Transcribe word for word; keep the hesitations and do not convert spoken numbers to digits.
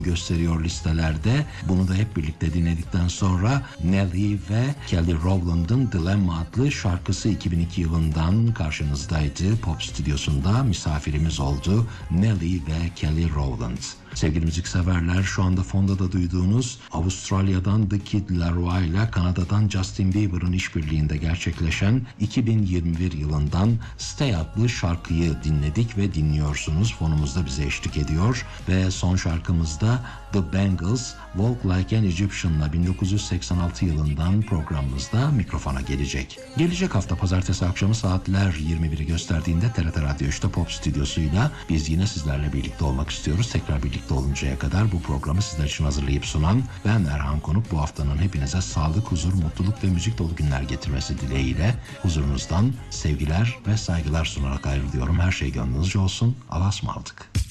gösteriyor listelerde. Bunu da hep birlikte dinledikten sonra Nelly ve Kelly Rowland'ın Dilemma adlı şarkısı iki bin iki yılından karşınızdaydı. Pop Stüdyosu'nda misafirimiz oldu Nelly ve Kelly Rowland. Sevgili müzikseverler, şu anda fonda da duyduğunuz Avustralya'dan The Kid Laroi ile Kanada'dan Justin Bieber'ın işbirliğinde gerçekleşen iki bin yirmi bir yılından Stay adlı şarkıyı dinledik ve dinliyorsunuz. Fonumuzda bize eşlik ediyor ve son şarkımızda The Bangles Walk Like an Egyptian'la bin dokuz yüz seksen altı yılından programımızda mikrofona gelecek. Gelecek hafta pazartesi akşamı saatler yirmi biri gösterdiğinde T R T Radyo üçte Pop Stüdyosu'yla biz yine sizlerle birlikte olmak istiyoruz. Tekrar birlikte oluncaya kadar bu programı sizler için hazırlayıp sunan ben Erhan Konuk. Bu haftanın hepinize sağlık, huzur, mutluluk ve müzik dolu günler getirmesi dileğiyle huzurunuzdan sevgiler ve saygılar sunarak ayrılıyorum. Her şey gönlünüzce olsun. Allah'a ısmarladık.